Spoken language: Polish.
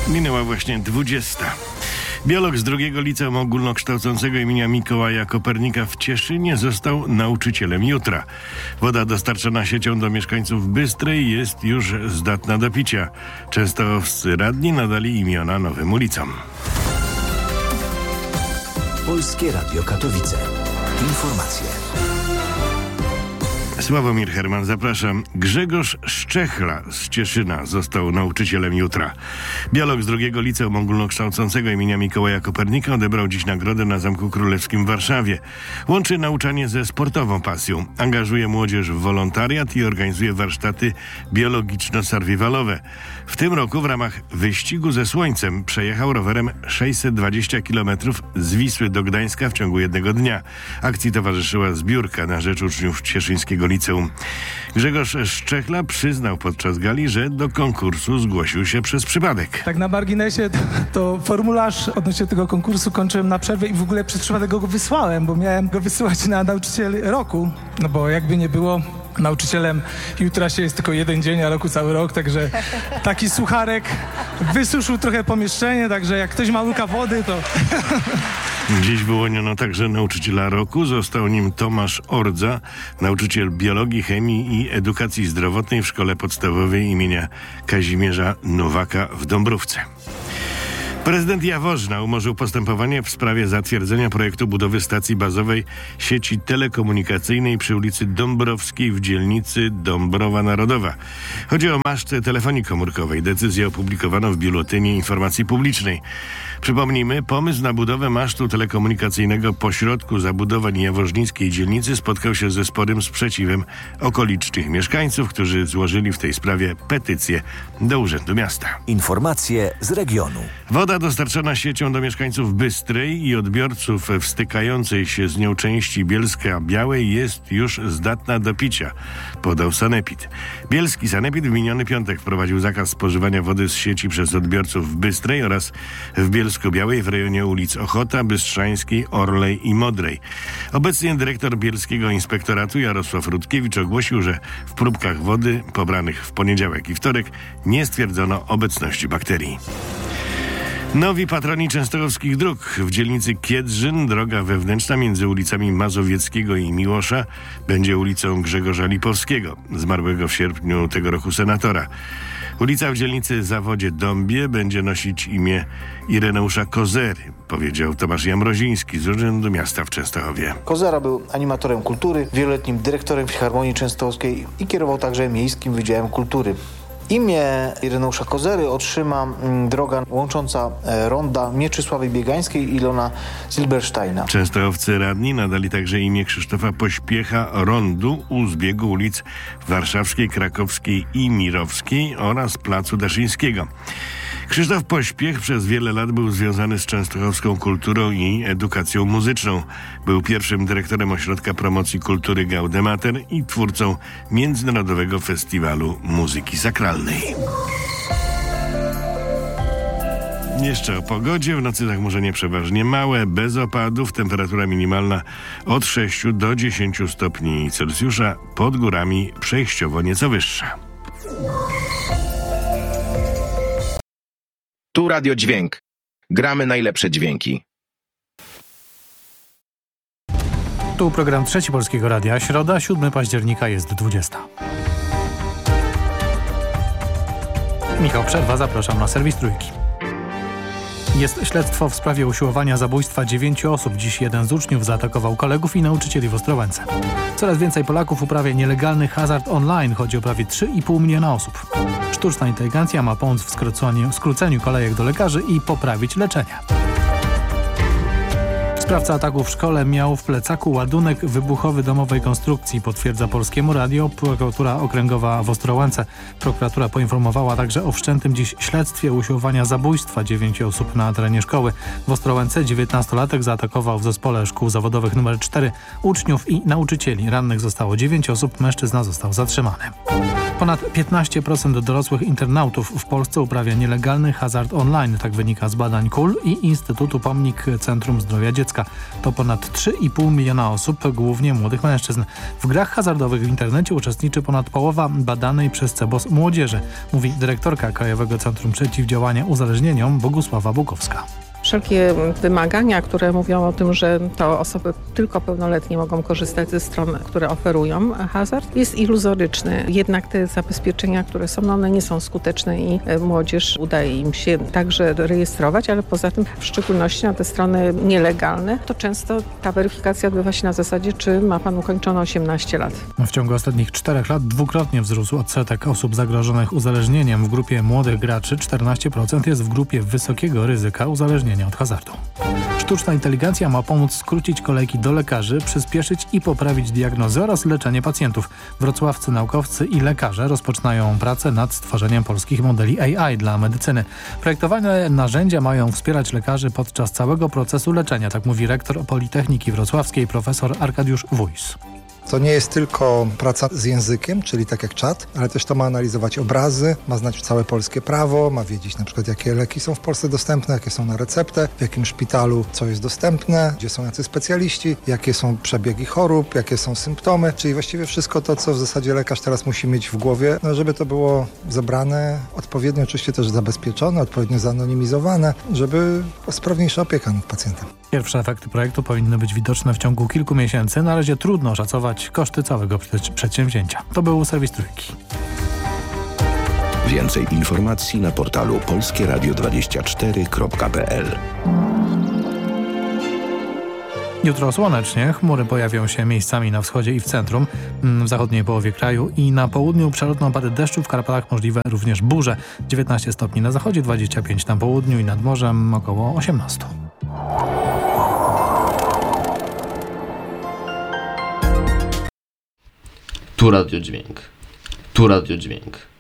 Minęła właśnie 20. Biolog z drugiego liceum ogólnokształcącego imienia Mikołaja Kopernika w Cieszynie został nauczycielem jutra. Woda dostarczana siecią do mieszkańców Bystrej jest już zdatna do picia. Częstochowscy radni nadali imiona nowym ulicom. Polskie Radio Katowice. Informacje. Sławomir Herman, zapraszam. Grzegorz Szczechla z Cieszyna został nauczycielem jutra. Biolog z drugiego liceum ogólnokształcącego imienia Mikołaja Kopernika odebrał dziś nagrodę na Zamku Królewskim w Warszawie. Łączy nauczanie ze sportową pasją. Angażuje młodzież w wolontariat i organizuje warsztaty biologiczno-survivalowe. W tym roku w ramach wyścigu ze słońcem przejechał rowerem 620 km z Wisły do Gdańska w ciągu jednego dnia. Akcji towarzyszyła zbiórka na rzecz uczniów cieszyńskiego liceum. Grzegorz Szczechla przyznał podczas gali, że do konkursu zgłosił się przez przypadek. Tak na marginesie to formularz odnośnie tego konkursu kończyłem na przerwę i w ogóle przez przypadek go wysłałem, bo miałem go wysyłać na nauczyciel roku, no bo jakby nie było, nauczycielem jutra się jest tylko jeden dzień, a roku cały rok, także taki sucharek wysuszył trochę pomieszczenie, także jak ktoś ma łyka wody, to... Dziś wyłoniono także nauczyciela roku. Został nim Tomasz Ordza, nauczyciel biologii, chemii i edukacji zdrowotnej w szkole podstawowej imienia Kazimierza Nowaka w Dąbrówce. Prezydent Jaworzna umorzył postępowanie w sprawie zatwierdzenia projektu budowy stacji bazowej sieci telekomunikacyjnej przy ulicy Dąbrowskiej w dzielnicy Dąbrowa Narodowa. Chodzi o maszt telefonii komórkowej. Decyzję opublikowano w Biuletynie Informacji Publicznej. Przypomnijmy, pomysł na budowę masztu telekomunikacyjnego pośrodku zabudowań jaworznińskiej dzielnicy spotkał się ze sporym sprzeciwem okolicznych mieszkańców, którzy złożyli w tej sprawie petycję do Urzędu Miasta. Informacje z regionu. Woda dostarczana siecią do mieszkańców Bystrej i odbiorców w stykającej się z nią części Bielska-Białej jest już zdatna do picia, podał sanepid. Bielski sanepid w miniony piątek wprowadził zakaz spożywania wody z sieci przez odbiorców w Bystrej oraz w Bielsku-Białej w rejonie ulic Ochota, Bystrzańskiej, Orlej i Modrej. Obecnie dyrektor Bielskiego Inspektoratu Jarosław Rutkiewicz ogłosił, że w próbkach wody pobranych w poniedziałek i wtorek nie stwierdzono obecności bakterii. Nowi patroni częstochowskich dróg. W dzielnicy Kiedrzyn droga wewnętrzna między ulicami Mazowieckiego i Miłosza będzie ulicą Grzegorza Lipowskiego, zmarłego w sierpniu tego roku senatora. Ulica w dzielnicy Zawodzie Dąbie będzie nosić imię Ireneusza Kozery, powiedział Tomasz Jamroziński z Urzędu Miasta w Częstochowie. Kozera był animatorem kultury, wieloletnim dyrektorem Filharmonii Częstochowskiej i kierował także Miejskim Wydziałem Kultury. Imię Ireneusza Kozery otrzyma droga łącząca ronda Mieczysławy Biegańskiej i Ilona Zilbersteina. Częstochowcy radni nadali także imię Krzysztofa Pośpiecha rondu u zbiegu ulic Warszawskiej, Krakowskiej i Mirowskiej oraz Placu Daszyńskiego. Krzysztof Pośpiech przez wiele lat był związany z częstochowską kulturą i edukacją muzyczną. Był pierwszym dyrektorem Ośrodka Promocji Kultury Gaudemater i twórcą Międzynarodowego Festiwalu Muzyki Sakralnej. Jeszcze o pogodzie. W nocy zachmurzenie przeważnie małe, bez opadów. Temperatura minimalna od 6 do 10 stopni Celsjusza. Pod górami przejściowo nieco wyższa. Tu Radio Dźwięk. Gramy najlepsze dźwięki. Tu program Trzeci Polskiego Radia. Środa, 7 października jest 20. Michał Przerwa, zapraszam na serwis Trójki. Jest śledztwo w sprawie usiłowania zabójstwa 9 osób. Dziś jeden z uczniów zaatakował kolegów i nauczycieli w Ostrołęce. Coraz więcej Polaków uprawia nielegalny hazard online. Chodzi o prawie 3,5 miliona osób. Sztuczna inteligencja ma pomóc w skróceniu kolejek do lekarzy i poprawić leczenie. Sprawca ataku w szkole miał w plecaku ładunek wybuchowy domowej konstrukcji, potwierdza Polskiemu Radio prokuratura okręgowa w Ostrołęce. Prokuratura poinformowała także o wszczętym dziś śledztwie usiłowania zabójstwa 9 osób na terenie szkoły. W Ostrołęce 19-latek zaatakował w zespole szkół zawodowych nr 4 uczniów i nauczycieli. Rannych zostało 9 osób, mężczyzna został zatrzymany. Ponad 15% dorosłych internautów w Polsce uprawia nielegalny hazard online. Tak wynika z badań KUL i Instytutu Pomnik Centrum Zdrowia Dziecka. To ponad 3,5 miliona osób, głównie młodych mężczyzn. W grach hazardowych w internecie uczestniczy ponad połowa badanej przez CEBOS młodzieży, mówi dyrektorka Krajowego Centrum Przeciwdziałania Uzależnieniom Bogusława Bukowska. Wszelkie wymagania, które mówią o tym, że to osoby tylko pełnoletnie mogą korzystać ze stron, które oferują hazard, jest iluzoryczny. Jednak te zabezpieczenia, które są, one nie są skuteczne i młodzież udaje im się także rejestrować, ale poza tym w szczególności na te strony nielegalne, to często ta weryfikacja odbywa się na zasadzie, czy ma pan ukończone 18 lat. W ciągu ostatnich 4 lat dwukrotnie wzrósł odsetek osób zagrożonych uzależnieniem. W grupie młodych graczy 14% jest w grupie wysokiego ryzyka uzależnienia od hazardu. Sztuczna inteligencja ma pomóc skrócić kolejki do lekarzy, przyspieszyć i poprawić diagnozy oraz leczenie pacjentów. Wrocławscy naukowcy i lekarze rozpoczynają pracę nad stworzeniem polskich modeli AI dla medycyny. Projektowane narzędzia mają wspierać lekarzy podczas całego procesu leczenia, tak mówi rektor Politechniki Wrocławskiej profesor Arkadiusz Wójs. To nie jest tylko praca z językiem, czyli tak jak czat, ale też to ma analizować obrazy, ma znać całe polskie prawo, ma wiedzieć na przykład jakie leki są w Polsce dostępne, jakie są na receptę, w jakim szpitalu co jest dostępne, gdzie są jacy specjaliści, jakie są przebiegi chorób, jakie są symptomy, czyli właściwie wszystko to, co w zasadzie lekarz teraz musi mieć w głowie, żeby to było zebrane, odpowiednio oczywiście też zabezpieczone, odpowiednio zanonimizowane, żeby sprawniejsza opieka nad pacjentem. Pierwsze efekty projektu powinny być widoczne w ciągu kilku miesięcy. Na razie trudno szacować koszty całego przedsięwzięcia. To był serwis Trójki. Więcej informacji na portalu polskieradio24.pl. Jutro słonecznie, chmury pojawią się miejscami na wschodzie i w centrum, w zachodniej połowie kraju i na południu przelotne opady deszczu, w Karpatach możliwe również burze. 19 stopni na zachodzie, 25 na południu i nad morzem około 18. Tu radiodźwięk. Tu radiodźwięk.